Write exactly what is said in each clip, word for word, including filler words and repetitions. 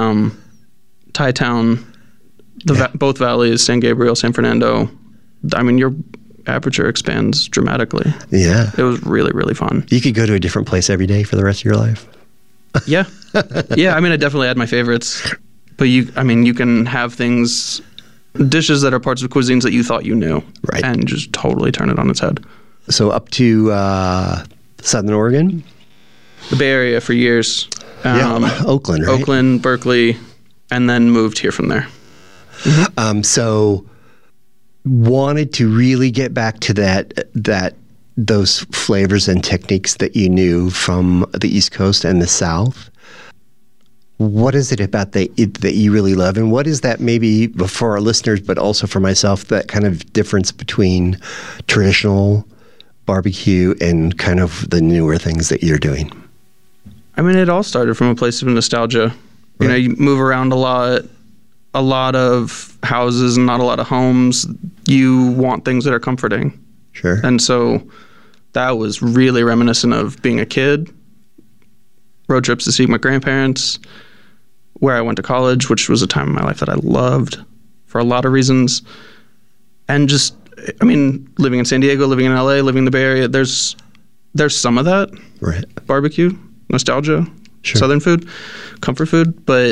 um, Thai Town, the Yeah. va- both valleys, San Gabriel, San Fernando. I mean, your aperture expands dramatically. Yeah. It was really, really fun. You could go to a different place every day for the rest of your life. Yeah. Yeah, I mean, I definitely had my favorites. But you, I mean, you can have things, dishes that are parts of cuisines that you thought you knew. Right. And just totally turn it on its head. So up to uh, Southern Oregon? The Bay Area for years. Um, yeah, Oakland, right? Oakland, Berkeley, and then moved here from there. Um, so wanted to really get back to that that those flavors and techniques that you knew from the East Coast and the South. What is it about the, it, that you really love? And what is that maybe for our listeners, but also for myself, that kind of difference between traditional barbecue and kind of the newer things that you're doing? I mean, it all started from a place of nostalgia. You Right. know, you move around a lot, a lot of houses and not a lot of homes. You want things that are comforting. Sure. And so that was really reminiscent of being a kid, road trips to see my grandparents, where I went to college, which was a time in my life that I loved for a lot of reasons. And just, I mean, living in San Diego, living in L A, living in the Bay Area, there's there's some of that. Right. Barbecue, nostalgia, Sure. Southern food, comfort food. But,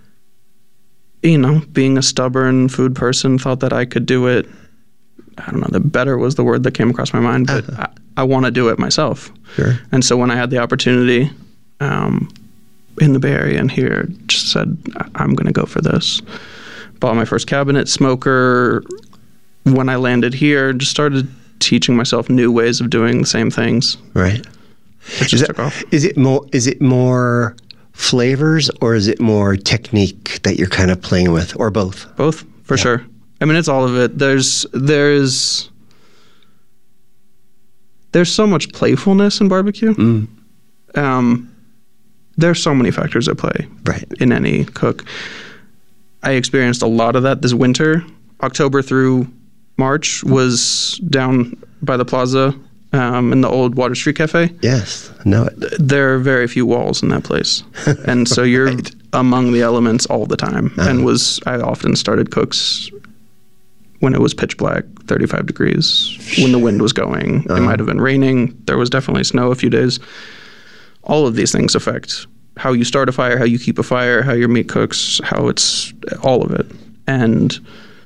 you know, being a stubborn food person, thought that I could do it. I don't know, the better was the word that came across my mind, but Uh-huh. I, I want to do it myself. Sure. And so when I had the opportunity um, in the Bay Area and here, just said, I- I'm going to go for this. Bought my first cabinet smoker. When I landed here, just started teaching myself new ways of doing the same things. Right. It Is, just that, took off. is it more is it more flavors or is it more technique that you're kind of playing with, or both? Both, for Yeah. sure. I mean, it's all of it. There's there's there's so much playfulness in barbecue. Mm. Um, there's so many factors at play Right. in any cook. I experienced a lot of that this winter. October through March was down by the plaza um, in the old Water Street Cafe. Yes. I know it. There are very few walls in that place. And so you're Right. among the elements all the time. Uh-huh. And was I often started cooks when it was pitch black, thirty-five degrees, when the wind was going. Uh-huh. It might have been raining. There was definitely snow a few days. All of these things affect how you start a fire, how you keep a fire, how your meat cooks, how it's all of it. And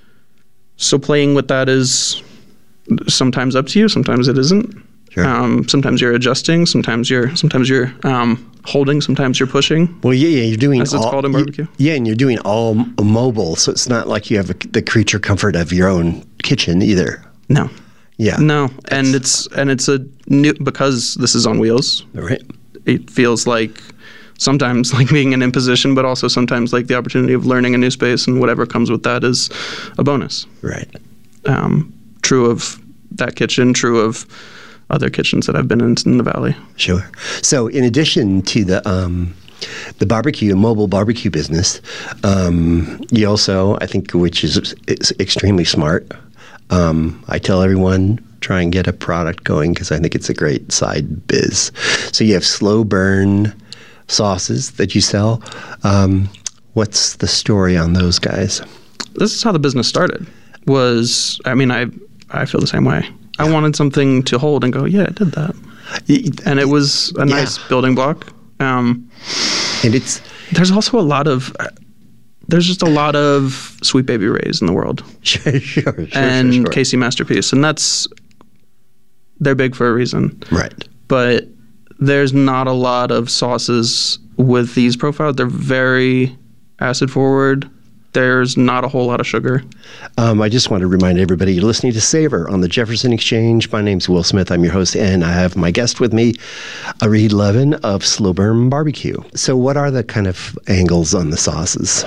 so playing with that is sometimes up to you, sometimes it isn't. Sure. Um, sometimes you're adjusting, sometimes you're sometimes you're um, holding, sometimes you're pushing. Well, yeah, yeah, you're doing As it's all, called in you- barbecue. yeah, and you're doing all m- mobile, so it's not like you have a, the creature comfort of your own kitchen either. No, Yeah. no, and it's and it's a new because this is on wheels. Right. It feels like sometimes like being an imposition, but also sometimes like the opportunity of learning a new space, and whatever comes with that is a bonus. Right. Um, true of that kitchen, true of other kitchens that I've been in in the Valley. Sure. So, in addition to the um, the barbecue, mobile barbecue business, um, you also, I think, which is, is extremely smart. Um, I tell everyone try and get a product going because I think it's a great side biz. So you have slow burn sauces that you sell. Um, what's the story on those guys? This is how the business started. Was I mean I I feel the same way. I wanted something to hold and go, yeah, I did that, and it was a nice Yeah. building block. Um, And it's there's also a lot of there's just a lot of Sweet Baby Ray's in the world, sure, sure, sure, and sure, sure. Casey Masterpiece, and that's they're big for a reason. Right. But there's not a lot of sauces with these profiles. They're very acid forward. There's not a whole lot of sugar. Um, I just want to remind everybody you're listening to Savor on the Jefferson Exchange. My name's Will Smith. I'm your host, and I have my guest with me, Reed Levin of Slow Burn Barbecue. So what are the kind of angles on the sauces?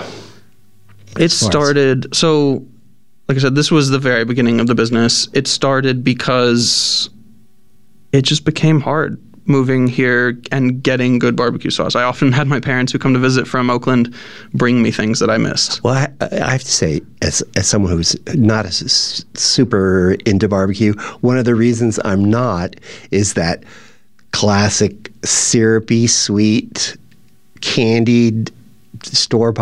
It far as- started, so like I said, this was the very beginning of the business. It started because it just became hard moving here and getting good barbecue sauce. I often had my parents who come to visit from Oakland bring me things that I missed. Well, I, I have to say, as as someone who's not as s- super into barbecue, one of the reasons I'm not is that classic syrupy, sweet, candied store